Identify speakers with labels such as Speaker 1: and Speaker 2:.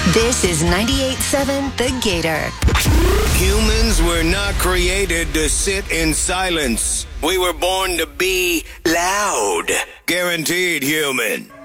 Speaker 1: This is 98.7 The Gator.
Speaker 2: Humans were not created to sit in silence. We were born to be loud. Guaranteed human.